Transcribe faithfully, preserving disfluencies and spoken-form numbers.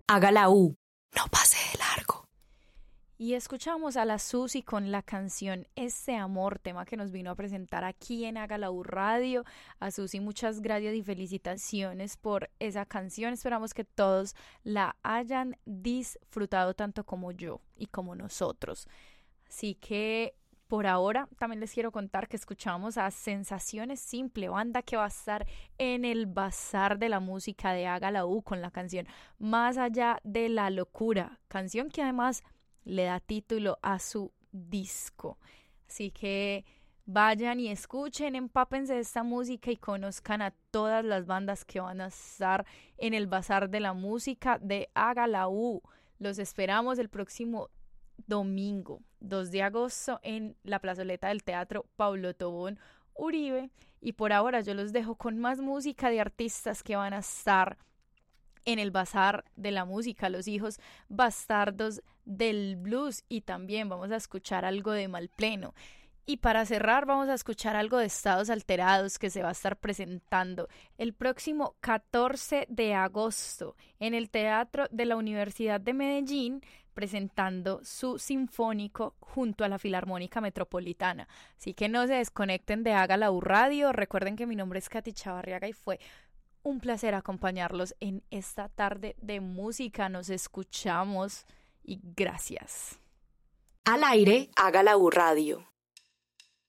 Haga la U, no pase de largo. Y escuchamos a la Susi con la canción Ese Amor, tema que nos vino a presentar aquí en Haga la U Radio. A Susi, muchas gracias y felicitaciones por esa canción. Esperamos que todos la hayan disfrutado tanto como yo y como nosotros. Así que por ahora también les quiero contar que escuchamos a Sensaciones Simple, banda que va a estar en el Bazar de la Música de Haga la U con la canción Más Allá de la Locura, canción que además le da título a su disco. Así que vayan y escuchen, empápense de esta música y conozcan a todas las bandas que van a estar en el Bazar de la Música de Haga la U. Los esperamos el próximo domingo, dos de agosto, en la plazoleta del Teatro Paulo Tobón Uribe. Y por ahora yo los dejo con más música de artistas que van a estar en el Bazar de la Música, los hijos bastardos del blues, y también vamos a escuchar algo de Malpleno. Y para cerrar vamos a escuchar algo de Estados Alterados, que se va a estar presentando el próximo catorce de agosto en el Teatro de la Universidad de Medellín, presentando su sinfónico junto a la Filarmónica Metropolitana. Así que no se desconecten de Haga la U Radio. Recuerden que mi nombre es Katy Chavarriaga y fue un placer acompañarlos en esta tarde de música. Nos escuchamos y gracias. Al aire, Haga la U Radio.